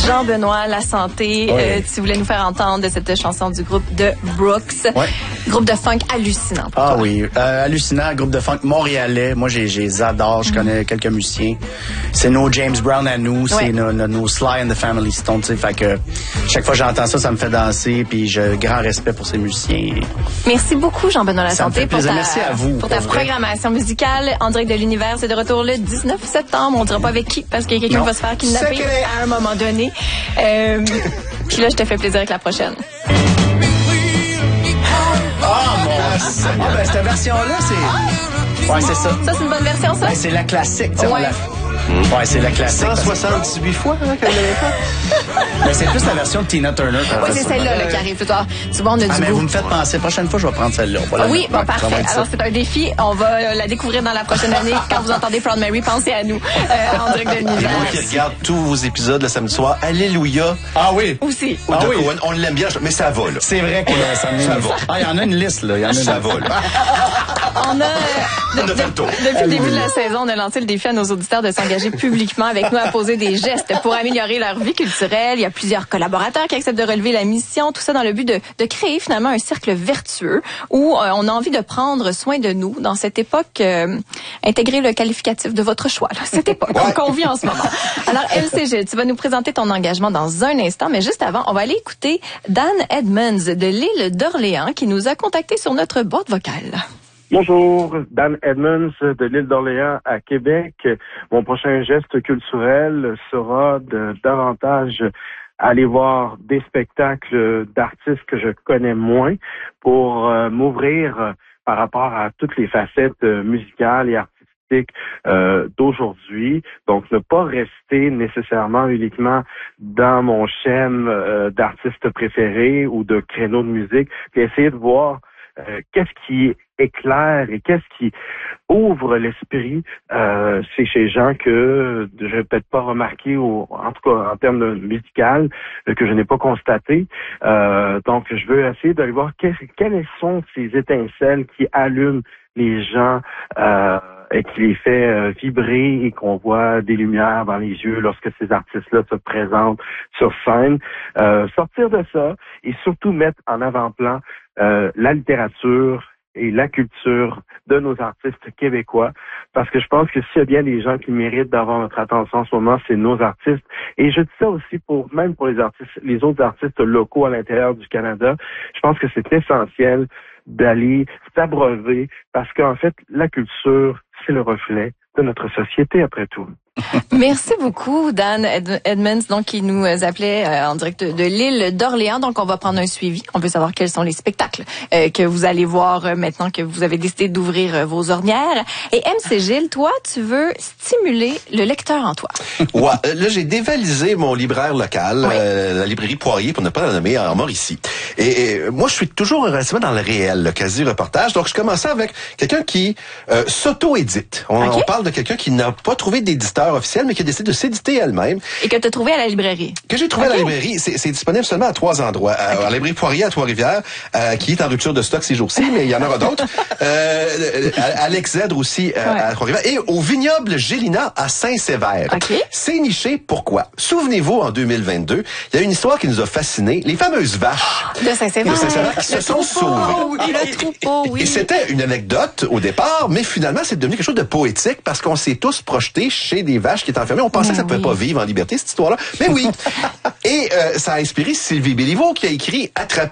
Jean-Benoît Lasanté, tu voulais nous faire entendre cette chanson du groupe de Brooks. Ouais. Groupe de funk hallucinant. Ah oui, hallucinant, groupe de funk montréalais. Moi, j'ai adore, je connais quelques musiciens. C'est nos James Brown à nous, c'est nos Sly and the Family Stone, tu sais. Fait que chaque fois que j'entends ça, ça me fait danser, puis j'ai grand respect pour ces musiciens. Merci beaucoup, Jean-Benoît Lasanté, merci à vous, pour ta programmation musicale. En direct de l'univers, c'est de retour le 19 septembre. On dira pas avec qui, parce qu'il y a quelqu'un qui va se faire kidnapper à un moment donné. Puis là, je te fais plaisir avec la prochaine. Cette version-là, c'est... Ouais, c'est ça. Ça, c'est une bonne version, ça? Ben, c'est la classique. Ouais, c'est la classique. 168 fois, hein, qu'elle l'avait fait. Mais c'est plus la version de Tina Turner. Oui, c'est celle-là qui arrive plus tard. Souvent, on a du mais goût. vous me faites penser. Prochaine fois, je vais prendre celle-là. Oui, bon, parfait. Alors, c'est un défi. On va la découvrir dans la prochaine année. Quand vous entendez Proud Mary, pensez à nous. En direct de l'univers. Et moi qui regarde tous vos épisodes le samedi soir, Alléluia. Ah oui. Aussi. Cohen, on l'aime bien, mais ça va, là. C'est vrai que ça va. Ah, il y en a une liste, là. Ça va, là. On a fait le tour. Depuis le début de la saison, on a lancé le défi à nos auditeurs de s'engager publiquement avec nous à poser des gestes pour améliorer leur vie culturelle. Il y a plusieurs collaborateurs qui acceptent de relever la mission, tout ça dans le but de créer finalement un cercle vertueux où on a envie de prendre soin de nous dans cette époque. Intégrer le qualificatif de votre choix, là, cette époque qu'on vit en ce moment. Alors, MCG, tu vas nous présenter ton engagement dans un instant, mais juste avant, on va aller écouter Dan Edmonds de l'île d'Orléans qui nous a contactés sur notre boîte vocale. Bonjour, Dan Edmonds de l'île d'Orléans à Québec. Mon prochain geste culturel sera de davantage aller voir des spectacles d'artistes que je connais moins pour m'ouvrir par rapport à toutes les facettes musicales et artistiques d'aujourd'hui. Donc, ne pas rester nécessairement uniquement dans mon chaîne d'artistes préférés ou de créneaux de musique, puis essayer de voir qu'est-ce qui éclaire et qu'est-ce qui ouvre l'esprit c'est chez gens que je n'ai peut-être pas remarqué, en tout cas en termes de musical, que je n'ai pas constaté. Donc, je veux essayer d'aller voir quelles sont ces étincelles qui allument les gens et qui les fait vibrer et qu'on voit des lumières dans les yeux lorsque ces artistes-là se présentent sur scène. Sortir de ça et surtout mettre en avant-plan la littérature et la culture de nos artistes québécois, parce que je pense que s'il y a bien des gens qui méritent d'avoir notre attention en ce moment, c'est nos artistes. Et je dis ça aussi même pour les autres artistes locaux à l'intérieur du Canada. Je pense que c'est essentiel d'aller s'abreuver, parce qu'en fait, la culture, c'est le reflet de notre société, après tout. Merci beaucoup, Dan Edmonds, donc, qui nous appelait en direct de l'île d'Orléans. Donc, on va prendre un suivi. On veut savoir quels sont les spectacles que vous allez voir maintenant que vous avez décidé d'ouvrir vos ornières. Et MC Gilles, toi, tu veux stimuler le lecteur en toi. Ouais, là, j'ai dévalisé mon libraire local, la librairie Poirier, pour ne pas la nommer, en Mauricie. Et moi, je suis toujours relativement dans le réel, le quasi-reportage. Donc, je commençais avec quelqu'un qui s'auto-édite. On parle de quelqu'un qui n'a pas trouvé d'éditeur officiel, mais qui a décidé de s'éditer elle-même. Et que tu as trouvé à la librairie. Que j'ai trouvé à la librairie. C'est disponible seulement à 3 endroits. À la librairie Poirier à Trois-Rivières, qui est en rupture de stock ces jours-ci, mais il y en aura d'autres. Alex Zèdre aussi à Trois-Rivières. Et au vignoble Gélina à Saint-Sévère. C'est niché. Pourquoi? Souvenez-vous, en 2022, il y a une histoire qui nous a fascinés. Les fameuses vaches. De Saint-Sévère. De Saint-Sévère qui se sont sauvées. Le troupeau, oui. Et c'était une anecdote au départ, mais finalement, c'est devenu quelque chose de poétique parce qu'on s'est tous projetés chez des vaches qui étaient enfermées. On pensait que ça ne pouvait pas vivre en liberté, cette histoire-là. Mais oui. Et ça a inspiré Sylvie Béliveau qui a écrit « Attrapez-nous ».